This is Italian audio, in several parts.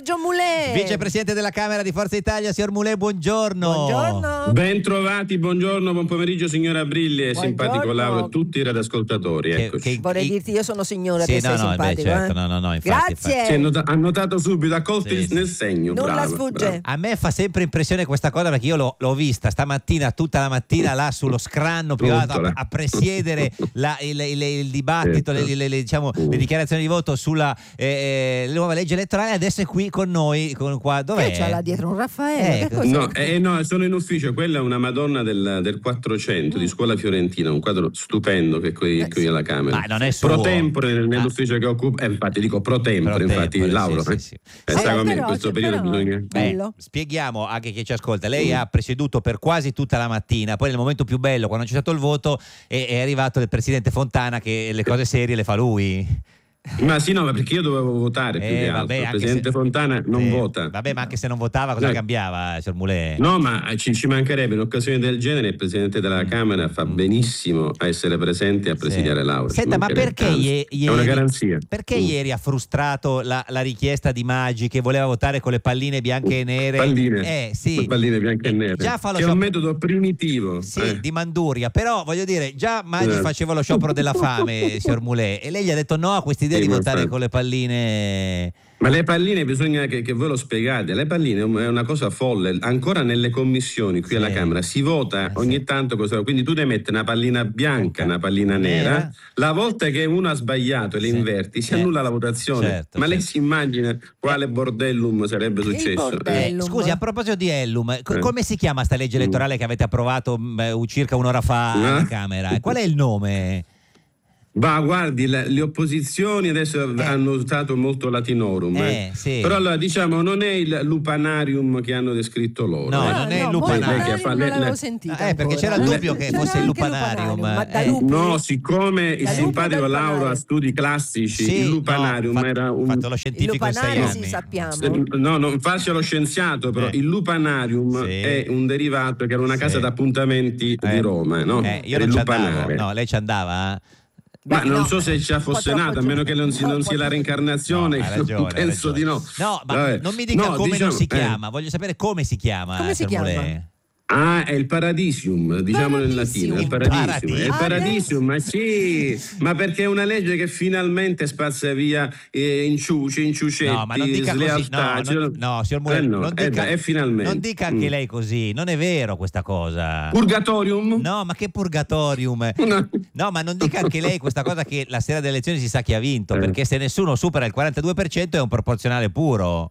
Giorgio Mulè, vicepresidente della Camera di Forza Italia. Signor Mulè, buongiorno. Buongiorno. Ben trovati, buongiorno, buon pomeriggio signora Brilli e simpatico Lauro e tutti i radioascoltatori. Eccoci. Vorrei dirti, io sono signora, sì, che sei simpatico. Certo, no, infatti. Grazie. Ha notato subito, ha colto nel segno. Non bravo, la sfugge. bravo. A me fa sempre impressione questa cosa, perché io l'ho vista stamattina, tutta la mattina là sullo scranno privato a presiedere il dibattito, Certo. le dichiarazioni di voto sulla nuova legge elettorale. Adesso è qui con noi, qua. Dov'è? C'ha là dietro un Raffaele. No, sono in ufficio. Quella è una Madonna del 400 di Scuola Fiorentina, un quadro stupendo che qui alla Camera. Ma non è suo. Pro tempore nell'ufficio che occupa, infatti dico pro tempore, infatti Lauro. Sì. In questo periodo bisogna. Spieghiamo anche chi ci ascolta. Lei ha presieduto per quasi tutta la mattina, poi nel momento più bello, quando c'è stato il voto, è arrivato il presidente Fontana, che le cose serie le fa lui. Ma sì, no, ma perché io dovevo votare più che altro. Il presidente Fontana non vota. Vabbè, ma anche se non votava, cosa cambiava, signor Mulè? No, ma ci mancherebbe. In occasione del genere il presidente della Camera fa benissimo a essere presente e a presidiare l'Aula. Senta, ma perché ieri, è una garanzia. Perché ieri ha frustrato la richiesta di Maggi, che voleva votare con le palline bianche e nere? Le palline bianche e nere. Già fa è un metodo primitivo. Di Manduria, però voglio dire, già Maggi faceva lo sciopero della fame, signor Mulè, e lei gli ha detto no a questa idea di votare con le palline. Ma le palline bisogna che voi lo spiegate. Le palline è una cosa folle. Ancora nelle commissioni qui alla Camera si vota ogni tanto cosa. Quindi tu devi mettere una pallina bianca, una pallina nera. La volta che uno ha sbagliato e le inverti, si annulla la votazione. Ma lei si immagina quale bordellum sarebbe successo? Scusi, a proposito di Ellum, come si chiama sta legge elettorale che avete approvato circa un'ora fa alla Camera? Qual è il nome? Ma guardi, le opposizioni adesso hanno usato molto latinorum, però allora diciamo non è il lupanarium che hanno descritto loro. No, non è il lupanarium. Non l'avevo sentito perché c'era il dubbio che fosse il lupanarium. No, siccome il simpatico Lauro ha studi classici, il lupanarium era un... fatto lo scientifico in 6 anni. Sì, sappiamo. No, non faccia lo scienziato, però il lupanarium è un derivato che era una casa d'appuntamenti di Roma, no? Io non ci andavo. No, lei ci andava? Ma non so se già fosse nato, a meno che non sia la reincarnazione, penso di no. No, ma non mi dica come non si chiama, voglio sapere come si chiama. Come si chiama? È il paradisium, diciamo nel latino. Il paradisium, ma sì, ma perché è una legge che finalmente spazza via inciucetti, no, ma non dica slealtà. Così. No, signor Mulè, non dica, finalmente. Non dica anche lei così, non è vero questa cosa. Purgatorium? No, ma che purgatorium? No, ma non dica anche lei questa cosa che la sera delle elezioni si sa chi ha vinto, perché se nessuno supera il 42% è un proporzionale puro.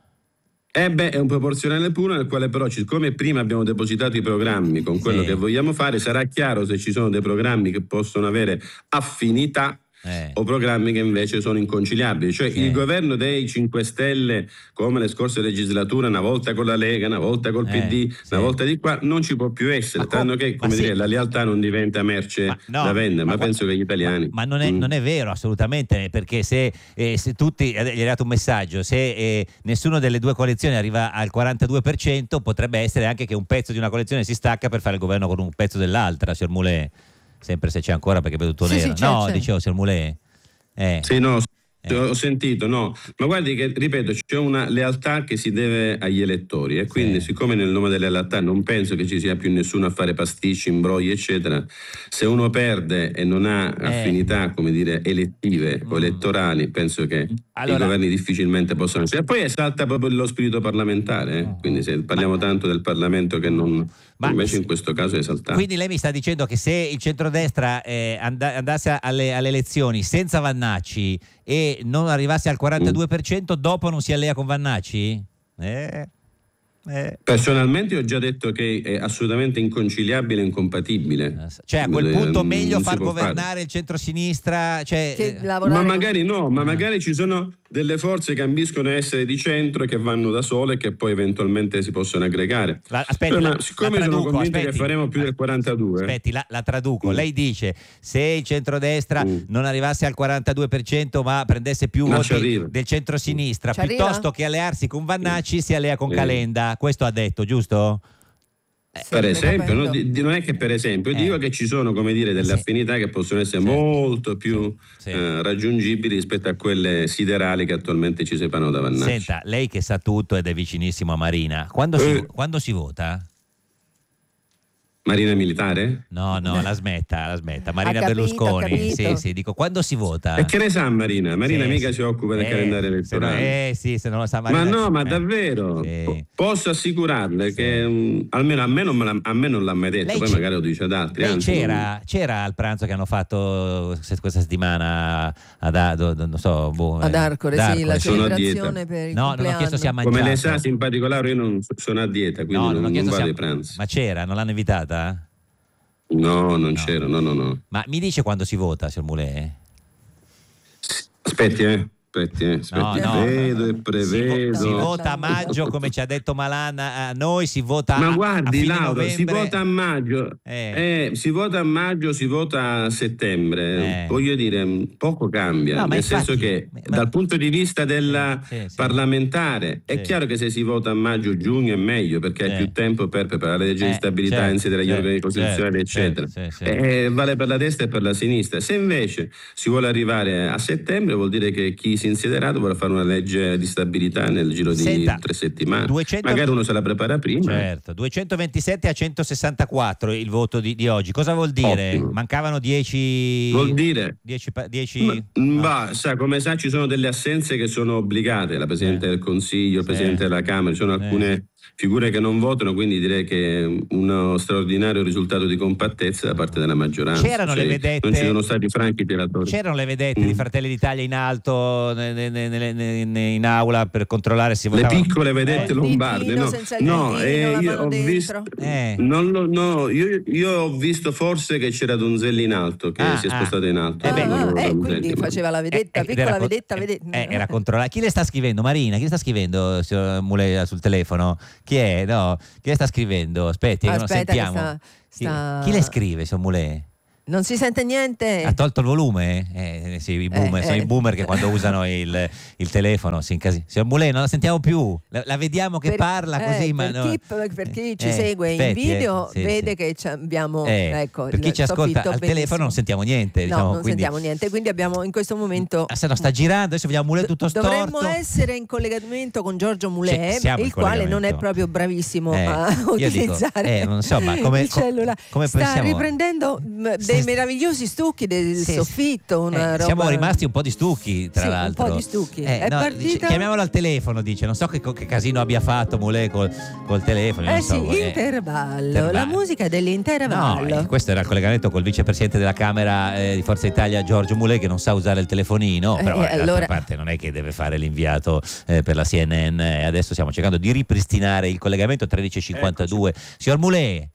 È un proporzionale puro nel quale però, siccome prima abbiamo depositato i programmi con quello che vogliamo fare, sarà chiaro se ci sono dei programmi che possono avere affinità o programmi che invece sono inconciliabili. Cioè il governo dei 5 Stelle, come le scorse legislature, una volta con la Lega, una volta col PD, una volta di qua, non ci può più essere, tanto che la lealtà non diventa merce da vendere, ma penso che gli italiani... Ma non è vero assolutamente, perché se tutti, gli è dato un messaggio, se nessuno delle due coalizioni arriva al 42%, potrebbe essere anche che un pezzo di una coalizione si stacca per fare il governo con un pezzo dell'altra, signor Mulè. Sempre se c'è ancora, perché vedo tutto nero. C'è. Dicevo, signor Mulè. Sì, no, ho sentito, no. Ma guardi che, ripeto, c'è una lealtà che si deve agli elettori e quindi siccome nel nome della lealtà non penso che ci sia più nessuno a fare pasticci, imbrogli, eccetera, se uno perde e non ha affinità, come dire, elettive o elettorali, penso che i governi difficilmente possono essere. E poi esalta proprio lo spirito parlamentare, quindi se parliamo tanto del Parlamento che non... invece in questo caso è esaltato. Quindi lei mi sta dicendo che se il centrodestra andasse alle elezioni senza Vannacci e non arrivasse al 42%, dopo non si allea con Vannacci? Personalmente ho già detto che è assolutamente inconciliabile e incompatibile. Cioè a quel punto meglio far governare il centrosinistra, ma magari no, ma magari ci sono delle forze che ambiscono a essere di centro e che vanno da sole e che poi eventualmente si possono aggregare. Siccome sono convinto che faremo più del 42. Aspetti, la traduco. Lei dice se il centrodestra non arrivasse al 42% ma prendesse più voti del centrosinistra, piuttosto che allearsi con Vannacci si allea con Calenda. Questo ha detto, giusto? Per esempio, capendo. non è che per esempio, dico che ci sono, come dire, delle affinità che possono essere molto più raggiungibili rispetto a quelle siderali che attualmente ci separano da Vannacci. Senta, lei che sa tutto ed è vicinissimo a Marina, quando si vota? Marina militare? No, la smetta. Marina Ha capito, Berlusconi. ha capito. Sì, dico, quando si vota? E che ne sa Marina? Marina mica si occupa del calendario elettorale. Se non lo sa Marina. Ma no, ma davvero? Sì. Posso assicurarle che almeno a me non l'ha mai detto, Lei poi magari lo dice ad altri. Lei anzi, c'era al pranzo che hanno fatto questa settimana ad Arcore, sì, la Sono a celebrazione per il No, non ho compleanno. chiesto se ha mangiato. come lei sa, in particolare io non sono a dieta, quindi No, non ho non chiesto vado se ai pranzi. Ma c'era, non l'hanno invitata? No, non c'ero, no. Ma mi dice quando si vota, signor Mulè? Aspetti. No. Vedo e prevedo. Si vota a maggio, come ci ha detto Malan, a noi si vota Ma a guardi, fine Lauro, novembre. si vota a maggio, si vota a maggio, si vota a settembre. Voglio dire, poco cambia, No, ma nel infatti, senso che dal punto di vista della parlamentare è chiaro che se si vota a maggio, giugno è meglio perché hai più tempo per preparare la legge di stabilità, inserire gli organi costituzionali, eccetera. Vale per la destra e per la sinistra. Se invece si vuole arrivare a settembre, vuol dire che chi si insiederà dovrà fare una legge di stabilità nel giro di 3 settimane. Magari uno se la prepara prima. Certo, 227 a 164 il voto di oggi. Cosa vuol dire? Ottimo. Mancavano 10. Vuol dire 10. come sa, ci sono delle assenze che sono obbligate, la Presidente del Consiglio, il Presidente della Camera, ci sono alcune figure che non votano, quindi direi che è uno straordinario risultato di compattezza da parte della maggioranza. C'erano le vedette, non ci sono stati franchi tiratori. C'erano le vedette di Fratelli d'Italia in alto in aula per controllare se votava. Le piccole vedette lombarde, io ho visto io ho visto forse che c'era Donzelli in alto, che si è spostato in alto. Quindi faceva la vedetta, piccola vedetta. Era controllata. Chi le sta scrivendo? Marina, chi le sta scrivendo, signor Mulè, sul telefono? Chi è? No, chi le sta scrivendo? Aspetti, che non sentiamo. Chi le scrive, signor Mulè? Non si sente niente. Ha tolto il volume? Sì, i boomer, sono i boomer che quando usano il telefono si incasinano. Signor Mulè, non la sentiamo più. La vediamo che parla così, ma per chi ci segue in video vede che abbiamo per chi ci ascolta al telefono non sentiamo niente. Sentiamo niente, quindi abbiamo in questo momento se no sta girando, adesso vediamo Mulè tutto storto. Dovremmo essere in collegamento con Giorgio Mulè, il quale non è proprio bravissimo a utilizzare non so, ma come, il cellulare. Come sta riprendendo dei meravigliosi stucchi del soffitto, una roba. Siamo rimasti un po' di stucchi, tra l'altro. Un po' di stucchi. È partita. Chiamiamolo al telefono, dice. Non so che casino abbia fatto Mulè col telefono. Intervallo. La musica è dell'intervallo. No, questo era il collegamento col vicepresidente della Camera di Forza Italia, Giorgio Mulè, che non sa usare il telefonino. Però d'altra parte non è che deve fare l'inviato per la CNN. Adesso stiamo cercando di ripristinare il collegamento 13:52. Signor Mulè,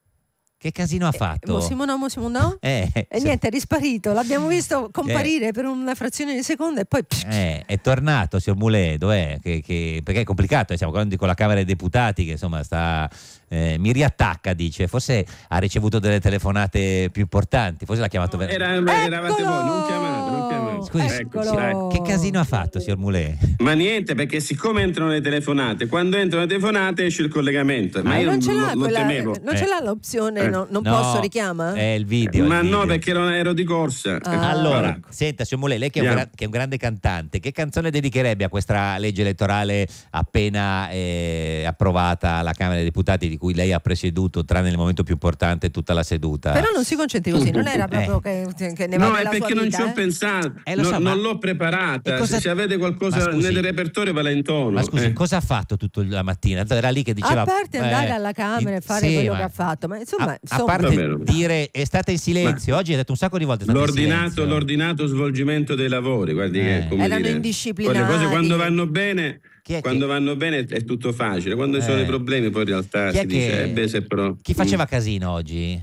che casino ha fatto? Mosimo? E niente, è risparito. L'abbiamo visto comparire per una frazione di secondo e poi è tornato, signor Mulè. Dov'è? Perché è complicato, stiamo parlando con la Camera dei Deputati che insomma sta mi riattacca, dice. Forse ha ricevuto delle telefonate più importanti, forse l'ha chiamato eravate voi, non chiamate. Scusi, che casino ha fatto, signor Mulè? Ma niente, perché siccome entrano le telefonate, quando entrano le telefonate esce il collegamento. Ma io non ce lo temevo. Non ce l'ha l'opzione, non posso richiamare? È il video. Ma no, perché ero di corsa. Allora, senta, signor Mulè, lei che è un grande cantante, che canzone dedicherebbe a questa legge elettorale appena approvata alla Camera dei Deputati, di cui lei ha presieduto, tranne nel momento più importante, tutta la seduta? Però non si concentri così, non era proprio che ne va no, della è perché sua non vita, ci ho pensato, non l'ho preparata. Se avete qualcosa nel repertorio ve la intono. Ma scusi, cosa ha fatto tutta la mattina? Era lì che diceva, a parte andare alla Camera e fare quello che ha fatto, ma insomma, a parte dire è stata in silenzio, oggi ha detto un sacco di volte l'ordinato svolgimento dei lavori, guardi che erano indisciplinati. Le cose quando vanno bene vanno bene è tutto facile, quando ci sono i problemi poi in realtà si dice se però chi faceva casino oggi?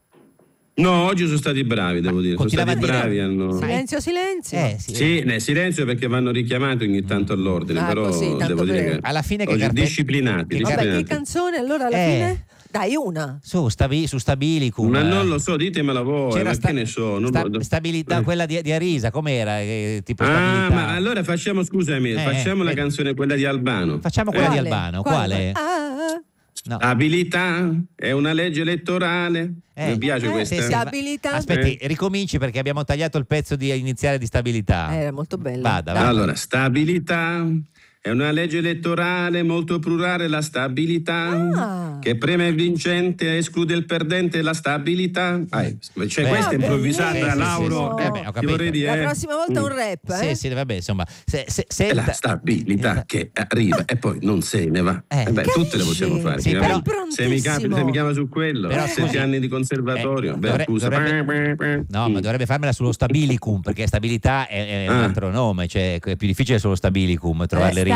No, oggi sono stati bravi, devo dire. Sono stati bravi. Silenzio. Sì, nel silenzio perché vanno richiamati ogni tanto all'ordine, però devo dire che alla fine disciplinati. Che canzone allora alla fine? Dai, una. Su Stabilicum. Ma non lo so, ditemela voi, perché ne so. Stabilità, quella di Arisa, com'era? Tipo stabilità. Ma allora facciamo la canzone, quella di Albano. Facciamo quella di Albano, quale? No. Stabilità è una legge elettorale. Mi piace questa. Stabilità. Aspetti, ricominci perché abbiamo tagliato il pezzo iniziale di stabilità. Era molto bello. Vada. Allora, stabilità è una legge elettorale molto plurale, la stabilità che preme il vincente e esclude il perdente, la stabilità. Questa è improvvisata, Lauro. Ho vorrei dire, la prossima volta un rap. Sì, vabbè, insomma. È la stabilità che arriva e poi non se ne va. Tutte le possiamo fare. Sì, però, se mi chiama su quello, 7 anni di conservatorio. No, ma dovrebbe farmela sullo stabilicum, perché stabilità è un altro nome, cioè è più difficile sullo stabilicum trovare le rime.